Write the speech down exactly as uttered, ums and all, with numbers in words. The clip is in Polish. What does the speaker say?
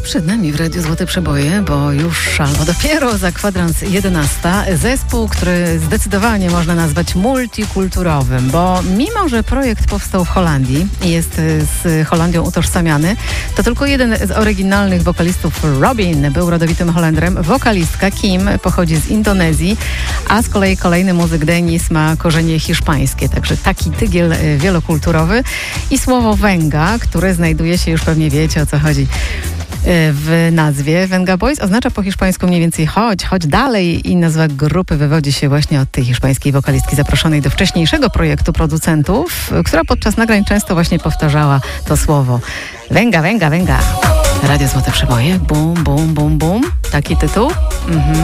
Przed nami w Radiu Złote Przeboje, bo już albo dopiero za kwadrans jedenasta zespół, który zdecydowanie można nazwać multikulturowym, bo mimo, że projekt powstał w Holandii i jest z Holandią utożsamiany, to tylko jeden z oryginalnych wokalistów, Robin, był rodowitym Holendrem. Wokalistka Kim pochodzi z Indonezji, a z kolei kolejny muzyk Denis ma korzenie hiszpańskie, także taki tygiel wielokulturowy. I słowo Venga, które znajduje się, już pewnie wiecie, o co chodzi, w nazwie Venga Boys, oznacza po hiszpańsku mniej więcej chodź, chodź dalej, i nazwa grupy wywodzi się właśnie od tej hiszpańskiej wokalistki zaproszonej do wcześniejszego projektu producentów, która podczas nagrań często właśnie powtarzała to słowo Venga, Venga, Venga. Radio Złote Przeboje, bum, bum, bum, bum. Taki tytuł. Mhm.